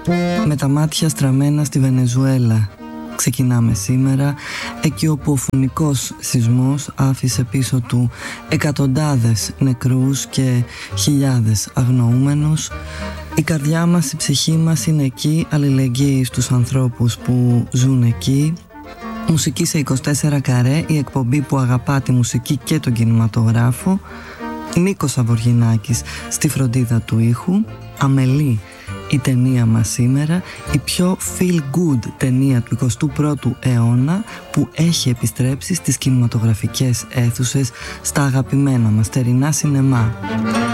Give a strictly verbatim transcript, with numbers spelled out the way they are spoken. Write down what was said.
Με τα μάτια στραμμένα στη Βενεζουέλα ξεκινάμε σήμερα, εκεί όπου ο φουνικός σεισμός άφησε πίσω του εκατοντάδες νεκρούς και χιλιάδες αγνοούμενους. Η καρδιά μας, η ψυχή μας είναι εκεί, αλληλεγγύη στους ανθρώπους που ζουν εκεί. Μουσική σε είκοσι τέσσερα καρέ, η εκπομπή που αγαπά τη μουσική και τον κινηματογράφο. Νίκος Αβοργινάκης στη φροντίδα του ήχου. Αμελή η ταινία μας σήμερα, η πιο feel good ταινία του εικοστού πρώτου αιώνα που έχει επιστρέψει στις κινηματογραφικές αίθουσες, στα αγαπημένα μας τερινά σινεμά.